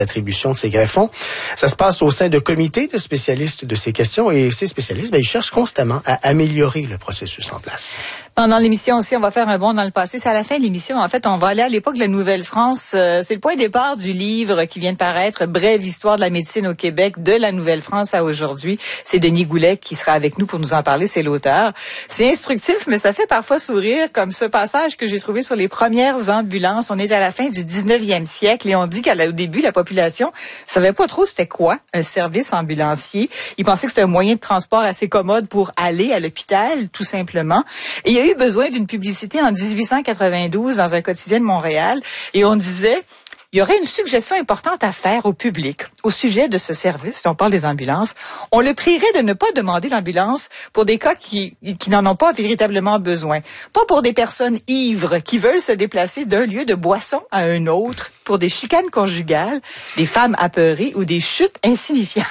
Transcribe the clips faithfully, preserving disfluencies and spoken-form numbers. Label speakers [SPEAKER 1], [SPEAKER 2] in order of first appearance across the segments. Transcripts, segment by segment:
[SPEAKER 1] l'attribution de ces greffons. Ça se passe au sein de comités de spécialistes de ces questions et ces spécialistes, ben, ils cherchent constamment à améliorer le processus en place.
[SPEAKER 2] Pendant l'émission aussi, on va faire un bond dans le passé. C'est à la fin de l'émission. En fait, on va aller à l'époque de la Nouvelle-France. Euh, c'est le point de départ du livre qui vient de paraître, Brève histoire de la médecine au Québec, de la Nouvelle-France à aujourd'hui. C'est Denis Goulet qui sera avec nous pour nous en parler. C'est l'auteur. C'est instructif, mais ça fait parfois sourire, comme ce passage que j'ai trouvé sur les premières ambulances. On est à la fin du dix-neuvième siècle et on dit qu'au début, la population savait pas trop c'était quoi un service ambulancier. Ils pensaient que c'était un moyen de transport assez commode pour aller à l'hôpital, tout simplement. Et il y a eu besoin d'une publicité en dix-huit cent quatre-vingt-douze dans un quotidien de Montréal et on disait il y aurait une suggestion importante à faire au public au sujet de ce service. Si on parle des ambulances, on le prierait de ne pas demander l'ambulance pour des cas qui, qui n'en ont pas véritablement besoin. Pas pour des personnes ivres qui veulent se déplacer d'un lieu de boisson à un autre, pour des chicanes conjugales, des femmes apeurées ou des chutes insignifiantes.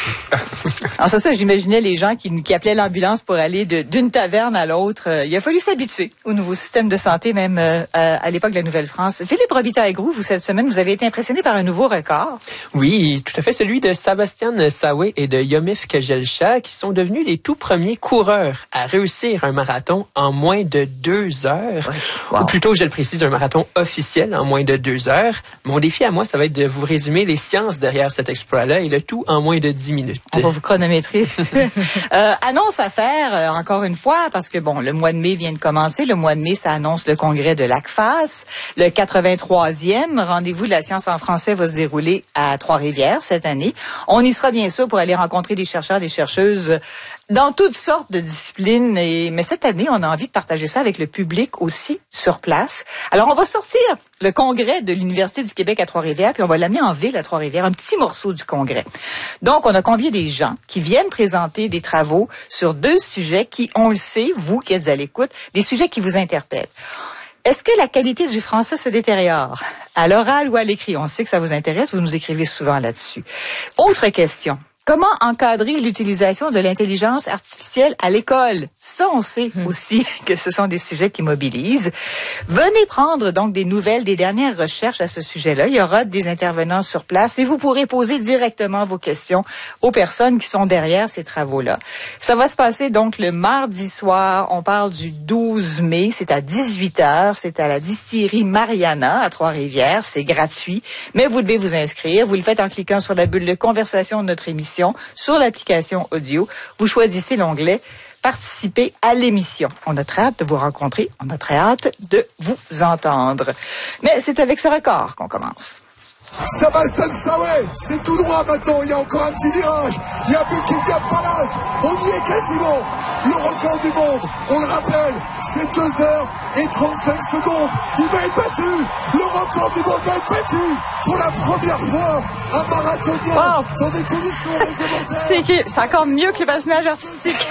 [SPEAKER 2] Alors c'est ça, j'imaginais les gens qui, qui appelaient l'ambulance pour aller de, d'une taverne à l'autre. Il a fallu s'habituer au nouveau système de santé, même euh, à l'époque de la Nouvelle-France. Philippe Robitaille-Groux, vous, cette semaine, vous avez été impressionné par un nouveau record.
[SPEAKER 3] Oui, tout à fait, celui de Sébastien Sawé et de Yomif Kejelcha, qui sont devenus les tout premiers coureurs à réussir un marathon en moins de deux heures. Wow. Ou plutôt, je le précise, un marathon officiel en moins de deux heures. Mon défi à moi, ça va être de vous résumer les sciences derrière cet exploit-là et le tout en moins de dix minutes.
[SPEAKER 2] On va vous chronométrer. euh, annonce à faire, euh, encore une fois, parce que bon, le mois de mai vient de commencer. Le mois de mai, ça annonce le congrès de l'A C F A S. Le quatre-vingt-troisième rendez-vous de la science en français va se dérouler à Trois-Rivières cette année. On y sera bien sûr pour aller rencontrer des chercheurs, des chercheuses dans toutes sortes de disciplines. Et, mais cette année, on a envie de partager ça avec le public aussi sur place. Alors, on va sortir le congrès de l'Université du Québec à Trois-Rivières, puis on va l'amener en ville à Trois-Rivières, un petit morceau du congrès. Donc, on a convié des gens qui viennent présenter des travaux sur deux sujets qui, on le sait, vous qui êtes à l'écoute, des sujets qui vous interpellent. Est-ce que la qualité du français se détériore à l'oral ou à l'écrit? On sait que ça vous intéresse, vous nous écrivez souvent là-dessus. Autre question. Comment encadrer l'utilisation de l'intelligence artificielle à l'école? Ça, on sait mmh. aussi que ce sont des sujets qui mobilisent. Venez prendre donc des nouvelles des dernières recherches à ce sujet-là. Il y aura des intervenants sur place et vous pourrez poser directement vos questions aux personnes qui sont derrière ces travaux-là. Ça va se passer donc le mardi soir. On parle du douze mai. C'est à dix-huit heures. C'est à la distillerie Mariana à Trois-Rivières. C'est gratuit, mais vous devez vous inscrire. Vous le faites en cliquant sur la bulle de conversation de notre émission sur l'application audio. Vous choisissez l'onglet « Participer à l'émission ». On a très hâte de vous rencontrer. On a très hâte de vous entendre. Mais c'est avec ce record qu'on commence.
[SPEAKER 4] Sébastien Sawé, c'est tout droit maintenant, il y a encore un petit virage, il y a Buckingham Palace, on y est quasiment, le record du monde, on le rappelle, c'est deux heures et trente-cinq secondes, il va être battu, le record du monde va être battu, pour la première fois, un marathonien, wow. Dans des conditions réglementaires.
[SPEAKER 2] C'est, que, c'est encore mieux que le patinage artistique.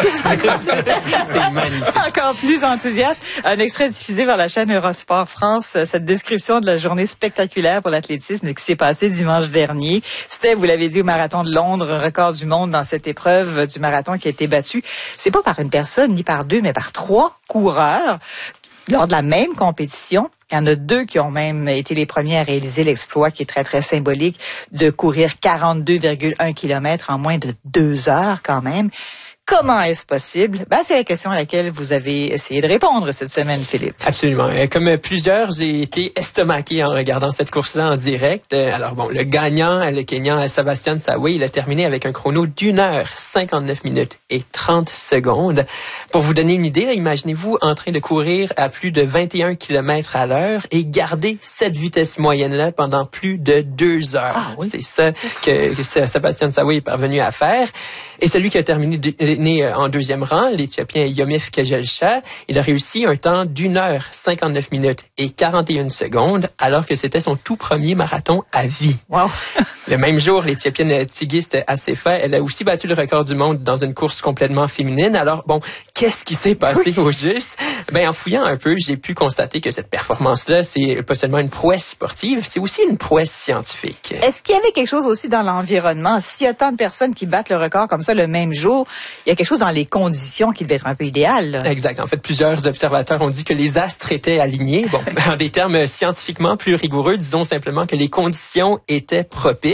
[SPEAKER 3] C'est magnifique.
[SPEAKER 2] Encore plus enthousiaste. Un extrait diffusé par la chaîne Eurosport France, cette description de la journée spectaculaire pour l'athlétisme qui s'est passée dimanche dernier. C'était, vous l'avez dit, au marathon de Londres, un record du monde dans cette épreuve du marathon qui a été battu. C'est pas par une personne, ni par deux, mais par trois coureurs lors de la même compétition. Il y en a deux qui ont même été les premiers à réaliser l'exploit qui est très, très symbolique de courir quarante-deux virgule un kilomètres en moins de deux heures quand même. Comment est-ce possible? Ben, c'est la question à laquelle vous avez essayé de répondre cette semaine, Philippe.
[SPEAKER 3] Absolument. Comme plusieurs, j'ai été estomaqué en regardant cette course-là en direct. Alors bon, le gagnant, le Kenyan Sébastien Sawé, il a terminé avec un chrono d'une heure, cinquante-neuf minutes et trente secondes. Pour vous donner une idée, là, imaginez-vous en train de courir à plus de vingt et un kilomètres à l'heure et garder cette vitesse moyenne-là pendant plus de deux heures. Ah, oui. C'est ça que, que Sébastien Sawé est parvenu à faire. Et celui qui a terminé de, né en deuxième rang, l'Éthiopien Yomif Kejelcha, il a réussi un temps d'une heure, cinquante-neuf minutes et quarante et une secondes, alors que c'était son tout premier marathon à vie.
[SPEAKER 2] Wow.
[SPEAKER 3] Le même jour, l'Éthiopienne Tigist Assefa, elle a aussi battu le record du monde dans une course complètement féminine. Alors, bon, qu'est-ce qui s'est passé oui. au juste? Ben, en fouillant un peu, j'ai pu constater que cette performance-là, c'est pas seulement une prouesse sportive, c'est aussi une prouesse scientifique.
[SPEAKER 2] Est-ce qu'il y avait quelque chose aussi dans l'environnement? S'il y a tant de personnes qui battent le record comme ça le même jour, il y a quelque chose dans les conditions qui devait être un peu idéal. Là.
[SPEAKER 3] Exact. En fait, plusieurs observateurs ont dit que les astres étaient alignés. Bon, en des termes scientifiquement plus rigoureux, disons simplement que les conditions étaient propices.